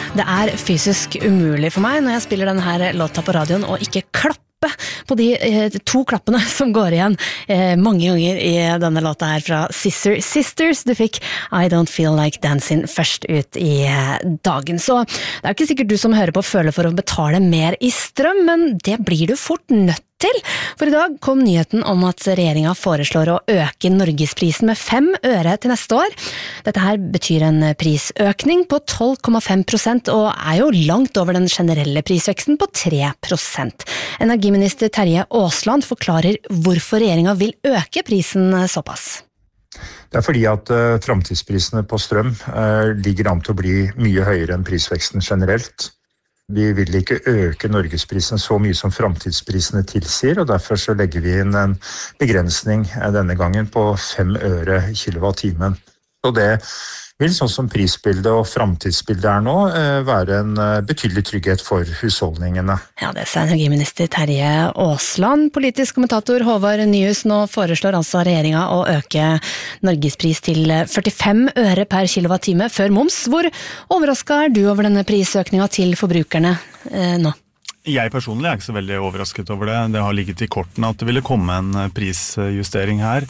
Det fysisk umulig for meg når jeg spiller denne her låta på radioen og ikke klappe på de 2 klappene som går igjen mange ganger i denne låta her fra Scissor Sisters. Du fikk I Don't Feel Like Dancing først ut i dagen. Så det ikke sikkert du som hører på føler for å betale mer i strøm, men det blir du fort nødt til. For i dag kom nyheten om at regjeringen foreslår å øke Norgesprisen med 5 øre til neste år. Dette her betyr en prisøkning på 12,5% og jo langt over den generelle prisveksten på 3%. Energiminister Terje Aasland forklarer hvorfor regjeringen vil øke prisen såpass. Det fordi at fremtidsprisene på strøm ligger an til å bli mye høyere enn prisveksten generelt. Vi vil ikke øke Norgesprisen så mye som fremtidsprisene tilsier, og derfor så legger vi inn en begrensning denne gangen på 5 øre kilowattimen. Og det vil, sånn som prisbildet og fremtidsbildet nå, være en betydelig trygghet for husholdningene. Ja, det sa energiminister Terje Aasland. Politisk kommentator Håvard Nyhus, nå foreslår altså regjeringen å øke Norgespris til 45 øre per kilowattime før moms. Hvor overrasket du over denne prisøkningen til forbrukerne nå? Jeg personlig ikke så veldig overrasket over det. Det har ligget i kortene at det ville komme en prisjustering her.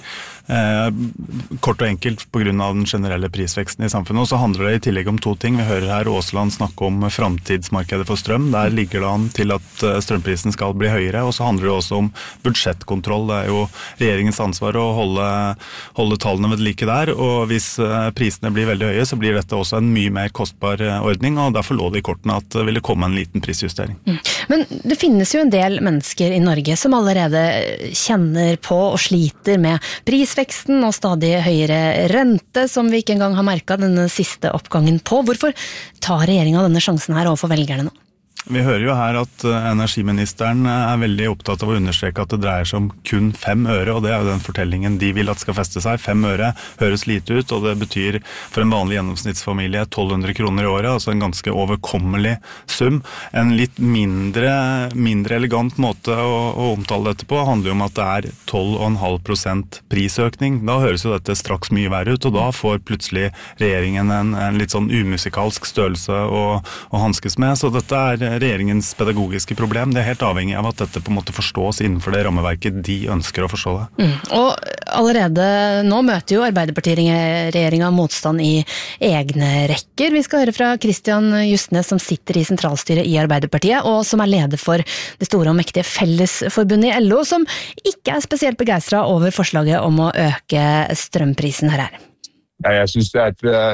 Kort og enkelt på grunn av den generelle prisveksten i samfunnet. Og så handler det i tillegg om 2 ting. Vi hører her Aasland snakke om fremtidsmarkedet for strøm. Der ligger det an til at strømprisen skal bli høyere. Og så handler det også om budsjettkontroll. Det jo regjeringens ansvar å holde tallene ved like der. Og hvis prisene blir veldig høye, så blir dette også en mye mer kostbar ordning. Og derfor lå det i kortene at det ville komme en liten prisjustering. Men det finnes jo en del mennesker i Norge som allerede kjenner på og sliter med prisveksten og stadig høyere rente, som vi ikke engang har merket denne siste oppgangen på. Hvorfor tar regjeringen denne sjansen her overfor velgerne nå? Vi hører jo her at energiministeren veldig opptatt av å understreke at det dreier seg om kun 5 øre, og det jo den fortellingen de vil at skal feste seg. 5 øre høres lite ut, og det betyr for en vanlig gjennomsnittsfamilie 1200 kroner i året, altså en ganske overkommelig sum. En litt mindre elegant måte å omtale dette på handler jo om at det 12,5% prisøkning. Da høres jo dette straks mye verre ut, og da får plutselig regjeringen en litt sånn umusikalsk størrelse å hanskes med, så dette regjeringens pedagogiske problem. Det helt avhengig av at dette på en måte forstås innenfor det rammeverket de ønsker å forstå det. Og allerede nå møter jo Arbeiderparti-regjeringen motstand i egne rekker. Vi skal høre fra Christian Justnes, som sitter i sentralstyret i Arbeiderpartiet, og som leder for det store og mektige Fellesforbundet i LO, som ikke spesielt begeistret over forslaget om å øke strømprisen her. Jeg synes det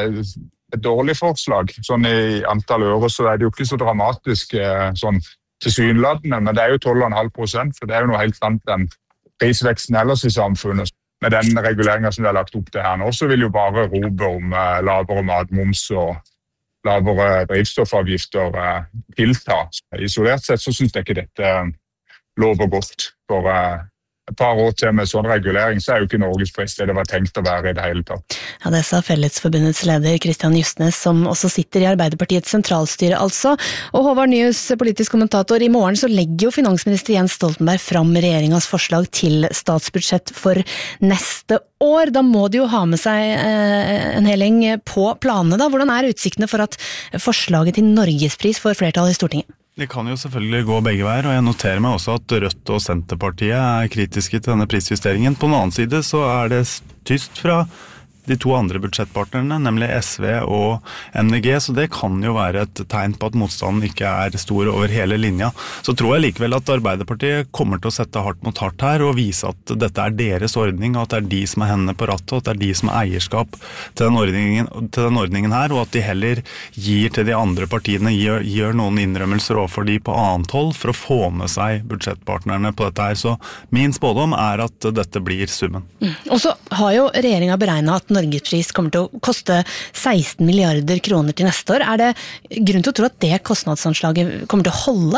et dårlig forslag. Sånn i antall øre så det jo ikke så dramatisk sånn tilsynelatende, men det jo 12,5%, for det jo noe helt annet enn prisveksten ellers i samfunnet. Med den reguleringen som vi har lagt opp til her nå, så vil jo bare rope om lavere matmoms og lavere drivstoffavgifter tilta. Isolert sett så synes jeg ikke dette lover godt for et par år til med sånn regulering, så jo ikke Norges pris det var tenkt å være i det hele tatt. Ja, det sa Fellesforbundets leder Christian Justnes, som også sitter i Arbeiderpartiets sentralstyre altså. Og Håvard Nyhus, politisk kommentator, i morgen så legger jo finansminister Jens Stoltenberg fram regjeringens forslag til statsbudsjett for neste år. Da må de jo ha med seg en hel gjeng på planene da. Hvordan utsiktene for at forslaget til Norgespris får flertall i Stortinget? Det kan jo selvfølgelig gå begge veier, og jeg noterer meg også at Rødt og Senterpartiet kritiske til denne prisjusteringen. På den annen side så det tyst fra de 2 andre budsjettpartnerne, nemlig SV og MDG, så det kan jo være et tegn på at motstanden ikke stor over hele linja. Så tror jeg likevel at Arbeiderpartiet kommer til å sette hardt mot hardt her, og vise at dette deres ordning, og at det de som hendene på rattet, og at det de som eierskap til den ordningen her, og at de heller gir til de andre partiene, gjør noen innrømmelser overfor de på annet hold, for å få med seg budsjettpartnerne på dette her. Så min spådom at dette blir summen. Og så har jo regjeringen beregnet at Norgespris kommer til å koste 16 milliarder kroner til neste år. Det grunn til å tro at det kostnadsanslaget kommer til å holde?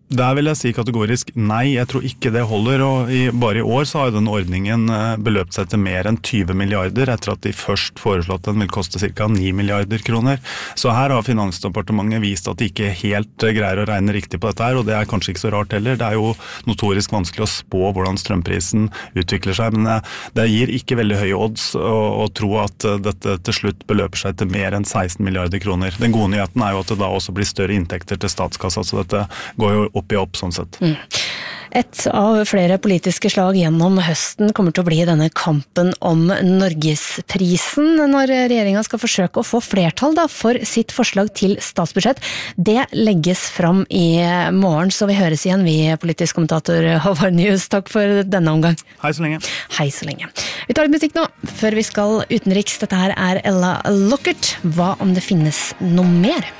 Der vil jeg si kategorisk nei, jeg tror ikke det holder, og bare i år så har den ordningen beløpt seg til mer enn 20 milliarder, etter at de først foreslått den vil koste ca. 9 milliarder kroner. Så her har Finansdepartementet vist at de ikke helt greier å regne riktig på dette her, og det er kanskje ikke så rart heller. Det er jo notorisk vanskelig å spå hvordan strømprisen utvikler seg, men det gir ikke veldig høye odds å tro at dette til slutt beløper seg til mer enn 16 milliarder kroner. Den gode nyheten er jo at det da også blir større inntekter til statskassa, så dette går jo opp i opp sånn sett. Et av flere politiske slag gjennom høsten kommer til å bli denne kampen om Norgesprisen, når regjeringen skal forsøke å få flertall for sitt forslag til statsbudsjett. Det legges fram i morgen, så vi høres igjen, vi politisk kommentator Håvard Nyhus. Takk for denne omgang. Hei så lenge. Hei så lenge. Vi tar litt musikk nå, før vi skal utenriks. Dette her er Ella Lockert. Hva om det finnes noe mer?